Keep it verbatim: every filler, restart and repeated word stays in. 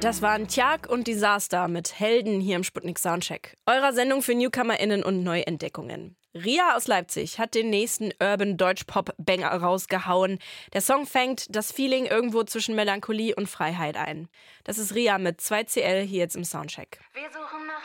Das waren Tjag und Disaster mit Helden hier im Sputnik Soundcheck, eurer Sendung für NewcomerInnen und Neuentdeckungen. Ria aus Leipzig hat den nächsten Urban-Deutsch-Pop-Banger rausgehauen. Der Song fängt das Feeling irgendwo zwischen Melancholie und Freiheit ein. Das ist Ria mit zwei C L hier jetzt im Soundcheck. Wir suchen nach